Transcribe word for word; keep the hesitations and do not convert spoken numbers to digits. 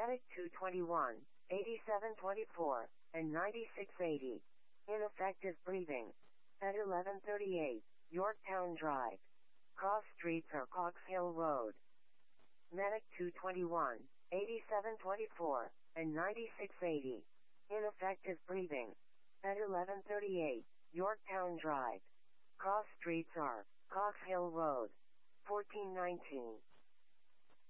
Medic two twenty-one, eighty-seven twenty-four, and ninety-six eighty. Ineffective breathing. At eleven thirty-eight, Yorktown Drive. Cross streets are Cox Hill Road. Medic two twenty-one, eighty-seven twenty-four, and ninety-six eighty. Ineffective breathing. At eleven thirty-eight, Yorktown Drive. Cross streets are Cox Hill Road. fourteen nineteen.